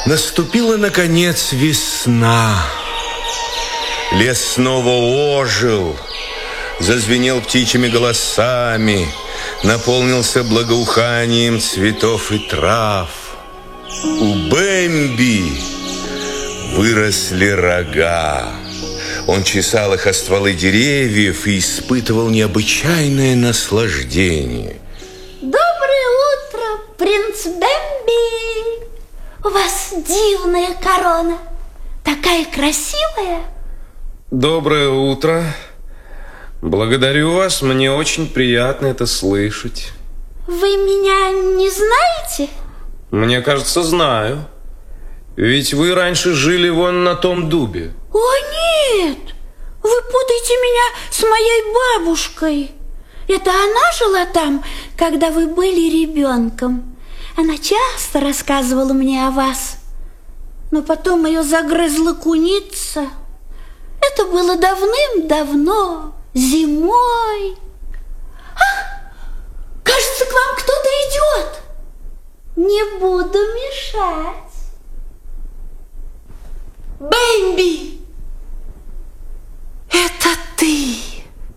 Наступила, наконец, весна. Лес снова ожил, зазвенел птичьими голосами, наполнился благоуханием цветов и трав. У Бэмби выросли рога. Он чесал их о стволы деревьев и испытывал необычайное наслаждение. Доброе утро, принц Бэмби. У вас дивная корона, такая красивая. Доброе утро. Благодарю вас, мне очень приятно это слышать. Вы меня не знаете? Мне кажется, знаю. Ведь вы раньше жили вон на том дубе. О, нет! Вы путаете меня с моей бабушкой. Это она жила там, когда вы были ребенком. Она часто рассказывала мне о вас. Но потом ее загрызла куница. Это было давным-давно, зимой. Кажется, к вам кто-то идет. Не буду мешать. Бэмби!